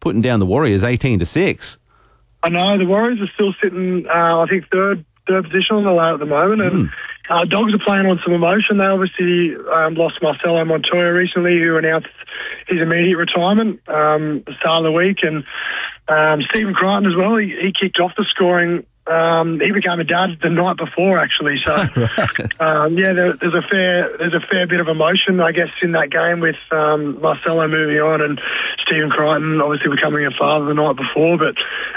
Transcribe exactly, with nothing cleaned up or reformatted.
putting down the Warriors eighteen to six. I know, the Warriors are still sitting, uh, I think, third third position on the ladder at the moment, and mm. uh, Dogs are playing on some emotion. They obviously um, lost Marcelo Montoya recently, who announced his immediate retirement um, at the start of the week, and um, Stephen Crichton as well. He, he kicked off the scoring. Um, he became a dad the night before, actually. So, um, yeah, there, there's a fair there's a fair bit of emotion, I guess, in that game with um, Marcelo moving on and Stephen Crichton obviously becoming a father the night before, but.